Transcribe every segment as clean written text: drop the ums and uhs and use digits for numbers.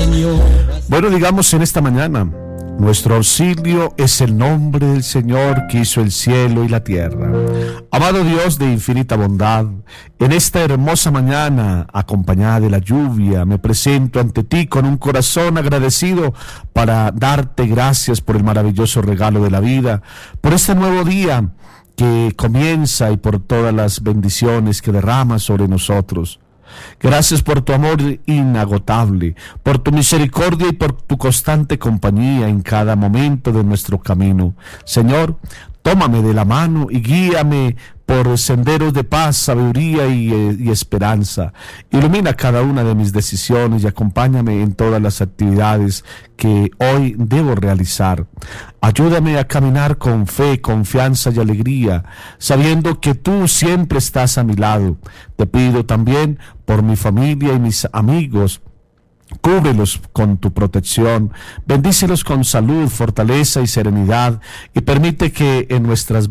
Bueno, digamos en esta mañana, nuestro auxilio es el nombre del Señor que hizo el cielo y la tierra. Amado Dios de infinita bondad, en esta hermosa mañana, acompañada de la lluvia, me presento ante ti con un corazón agradecido para darte gracias por el maravilloso regalo de la vida, por este nuevo día que comienza y por todas las bendiciones que derramas sobre nosotros. Gracias por tu amor inagotable, por tu misericordia y por tu constante compañía en cada momento de nuestro camino. Señor, tómame de la mano y guíame por senderos de paz, sabiduría y esperanza. Ilumina cada una de mis decisiones y acompáñame en todas las actividades que hoy debo realizar. Ayúdame a caminar con fe, confianza y alegría, sabiendo que tú siempre estás a mi lado. Te pido también por mi familia y mis amigos. Cúbrelos con tu protección, bendícelos con salud, fortaleza y serenidad, y permite que en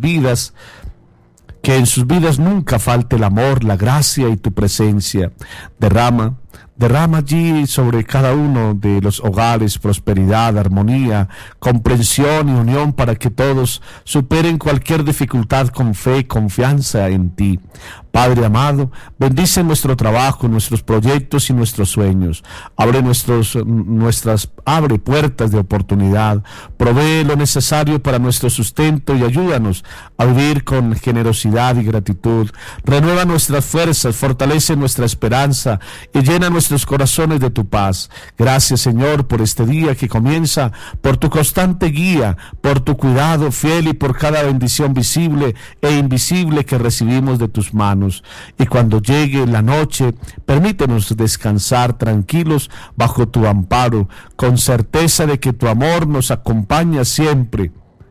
sus vidas nunca falte el amor, la gracia y tu presencia. Derrama allí sobre cada uno de los hogares prosperidad, armonía, comprensión y unión para que todos superen cualquier dificultad con fe y confianza en ti. Padre amado, bendice nuestro trabajo, nuestros proyectos y nuestros sueños. Abre puertas de oportunidad, provee lo necesario para nuestro sustento y ayúdanos a vivir con generosidad y gratitud. Renueva nuestras fuerzas, fortalece nuestra esperanza y llena nuestros corazones de tu paz. Gracias, Señor, por este día que comienza, por tu constante guía, por tu cuidado fiel y por cada bendición visible e invisible que recibimos de tus manos. Y cuando llegue la noche, permítenos descansar tranquilos bajo tu amparo, con certeza de que tu amor nos acompaña siempre.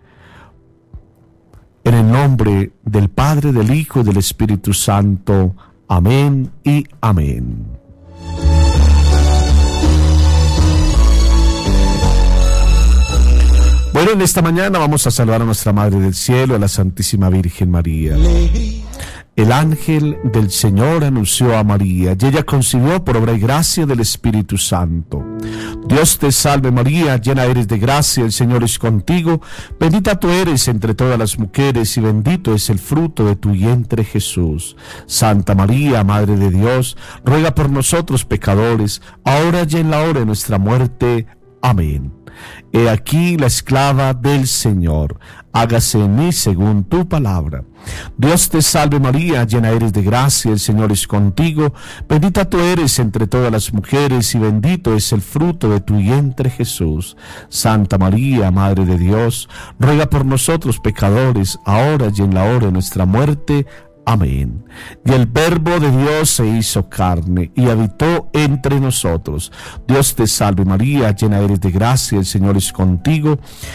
En el nombre del Padre, del Hijo y del Espíritu Santo. Amén y amén. Bueno, en esta mañana vamos a saludar a nuestra Madre del Cielo, a la Santísima Virgen María. El ángel del Señor anunció a María, y ella concibió por obra y gracia del Espíritu Santo. Dios te salve María, llena eres de gracia, el Señor es contigo, bendita tú eres entre todas las mujeres, y bendito es el fruto de tu vientre Jesús. Santa María, Madre de Dios, ruega por nosotros pecadores, ahora y en la hora de nuestra muerte. Amén. He aquí la esclava del Señor, hágase en mí según tu palabra. Dios te salve María, llena eres de gracia, el Señor es contigo, bendita tú eres entre todas las mujeres y bendito es el fruto de tu vientre Jesús. Santa María, Madre de Dios, ruega por nosotros pecadores, ahora y en la hora de nuestra muerte. Amén. Y el Verbo de Dios se hizo carne y habitó entre nosotros. Dios te salve María, llena eres de gracia, el Señor es contigo.